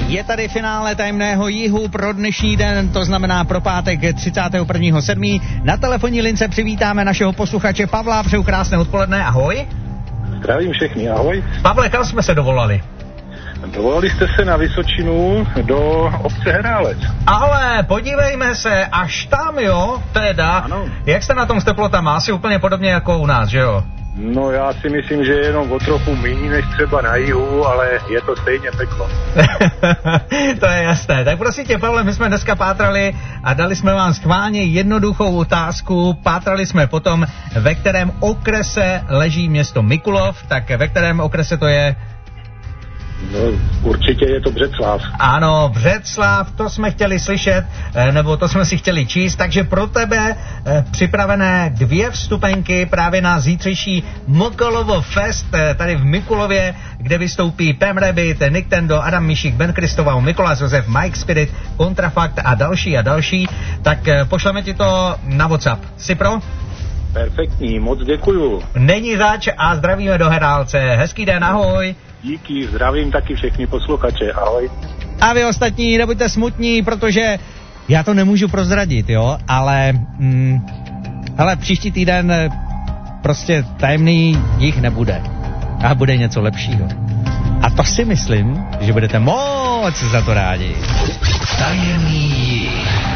Je tady finále Tajemného jihu pro dnešní den, to znamená pro pátek 31.7. Na telefonní lince přivítáme našeho posluchače Pavla. Přeju krásné odpoledne, ahoj. Zdravím všechny, ahoj. Pavle, kam jsme se dovolali? Dovolali jste se na Vysočinu do obce Herálec. Ale podívejme se, až tam, jo, teda. Ano. Jak jste na tom s teplotama? Asi úplně podobně jako u nás, že jo? No já si myslím, že je jenom o trochu méně než třeba na jihu, ale je to stejně peklo. To je jasné. Tak prosím tě, Pavle, my jsme dneska pátrali a dali jsme vám schválně jednoduchou otázku. Pátrali jsme potom, ve kterém okrese leží město Mikulov, tak ve kterém okrese to je? No, určitě je to Břeclav. Ano, Břeclav, to jsme chtěli slyšet, nebo to jsme si chtěli číst, takže pro tebe připravené 2 vstupenky právě na zítřejší Mikulovo Fest tady v Mikulově, kde vystoupí Pam Rabbit, Nick Tendo, Adam Mišík, Ben Kristovau, Mikuláš Josef, Mike Spirit, Kontrafakt a další. Tak pošleme ti to na WhatsApp. Jsi pro? Perfektní, moc děkuju. Není zač a zdravíme do Herálce. Hezký den, ahoj. Díky, zdravím taky všechny posluchače, ahoj. A vy ostatní nebuďte smutní, protože já to nemůžu prozradit, jo, ale příští týden prostě tajemný jich nebude. A bude něco lepšího. A to si myslím, že budete moc za to rádi. Tajemný.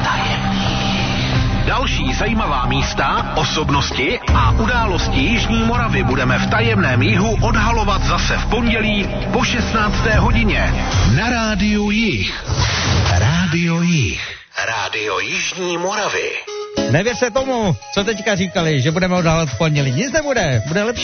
Další zajímavá místa, osobnosti a události Jižní Moravy budeme v Tajemném jihu odhalovat zase v pondělí po 16. hodině. Na Rádiu Jih. Rádio Jih. Rádio Jižní Moravy. Nevěřte tomu, co teďka říkali, že budeme odhalovat v pondělí. Nic nebude, bude lepší.